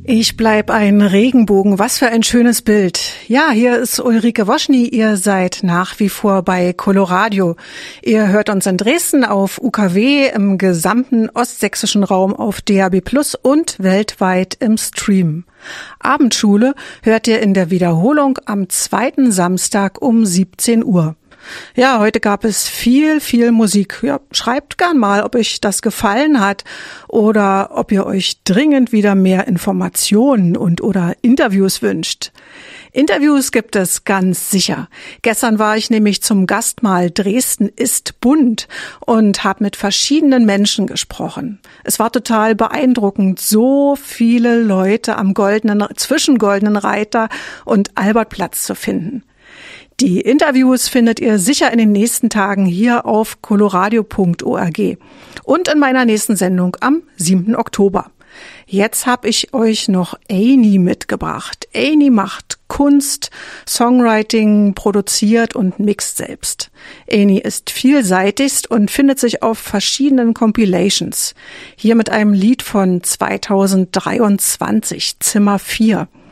Ich bleib ein Regenbogen. Was für ein schönes Bild. Ja, hier ist Ulrike Woschny. Ihr seid nach wie vor bei Coloradio. Ihr hört uns in Dresden auf UKW, im gesamten ostsächsischen Raum auf DAB+ und weltweit im Stream. Abendschule hört ihr in der Wiederholung am zweiten Samstag um 17 Uhr. Ja, heute gab es viel Musik. Ja, schreibt gern mal, ob euch das gefallen hat oder ob ihr euch dringend wieder mehr Informationen oder Interviews wünscht. Interviews gibt es ganz sicher. Gestern war ich nämlich zum Gastmahl Dresden ist bunt und habe mit verschiedenen Menschen gesprochen. Es war total beeindruckend, so viele Leute zwischen Goldenen Reiter und Albertplatz zu finden. Die Interviews findet ihr sicher in den nächsten Tagen hier auf coloradio.org und in meiner nächsten Sendung am 7. Oktober. Jetzt habe ich euch noch Amy mitgebracht. Amy macht Kunst, Songwriting, produziert und mixt selbst. Amy ist vielseitigst und findet sich auf verschiedenen Compilations. Hier mit einem Lied von 2023, Zimmer 4.